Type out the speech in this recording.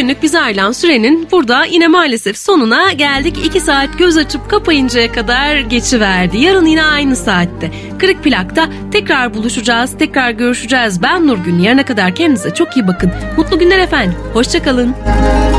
bugünlük bize ayrılan sürenin burada yine maalesef sonuna geldik. 2 saat göz açıp kapayıncaya kadar geçiverdi. Yarın yine aynı saatte Kırık Plak'ta tekrar buluşacağız, tekrar görüşeceğiz. Ben Nurgün. Yarına kadar kendinize çok iyi bakın. Mutlu günler efendim. Hoşça kalın.